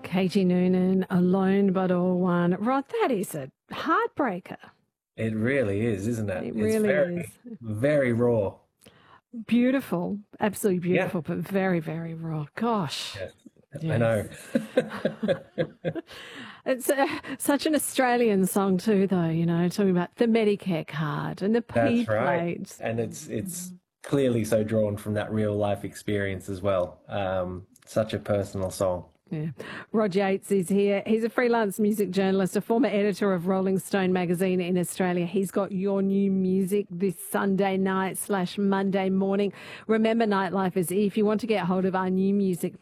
Katie Noonan, Alone but All One. Rod, that is a heartbreaker. It really is, isn't it? It It's really is. very raw. Beautiful, absolutely Yeah, beautiful, but very, very raw. Gosh. yes, I Yes. know. It's such an Australian song too, though, talking about the Medicare card and the P That's right. plate. And it's clearly so drawn from that real life experience as well. Such a personal song. Yeah. Rod Yates is here. He's a freelance music journalist, a former editor of Rolling Stone magazine in Australia. He's got your new music this Sunday night / Monday morning. Remember, Nightlife is if you want to get hold of our new music